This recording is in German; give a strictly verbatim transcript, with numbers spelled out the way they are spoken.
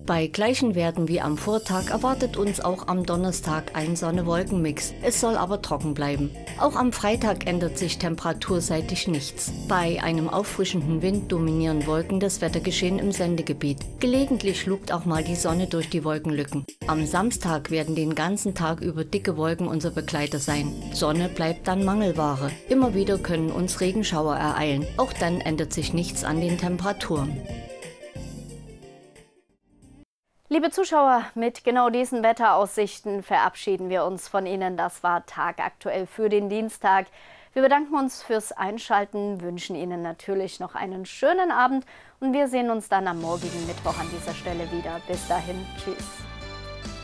Bei gleichen Werten wie am Vortag erwartet uns auch am Donnerstag ein Sonne-Wolken-Mix. Es soll aber trocken bleiben. Auch am Freitag ändert sich temperaturseitig nichts. Bei einem auffrischenden Wind dominieren Wolken das Wettergeschehen im Sendegebiet. Gelegentlich lugt auch mal die Sonne durch die Wolkenlücken. Am Samstag werden den ganzen Tag über dicke Wolken unser Begleiter sein. Sonne bleibt dann Mangelware. Immer wieder können uns Regenschauer ereilen. Auch dann ändert sich nichts an den Temperaturen. Liebe Zuschauer, mit genau diesen Wetteraussichten verabschieden wir uns von Ihnen. Das war Tagaktuell für den Dienstag. Wir bedanken uns fürs Einschalten, wünschen Ihnen natürlich noch einen schönen Abend und wir sehen uns dann am morgigen Mittwoch an dieser Stelle wieder. Bis dahin, tschüss.